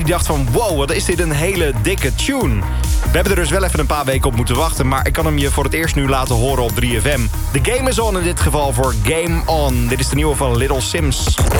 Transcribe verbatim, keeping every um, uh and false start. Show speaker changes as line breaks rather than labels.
dacht van... wow, wat is dit een hele dikke tune. We hebben er dus wel even een paar weken op moeten wachten... maar ik kan hem je voor het eerst nu laten horen op drie F M. De game is on in dit geval voor Game On. Dit is de nieuwe van Little Sims.